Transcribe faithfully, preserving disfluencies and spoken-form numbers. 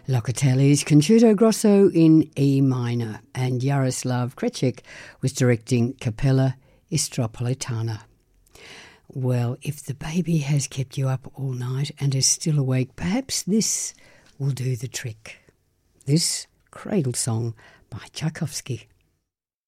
Locatelli's Concerto Grosso in E minor, and Jaroslav Kreček was directing Capella Istropolitana. Well, if the baby has kept you up all night and is still awake, perhaps this will do the trick. This Cradle Song by Tchaikovsky.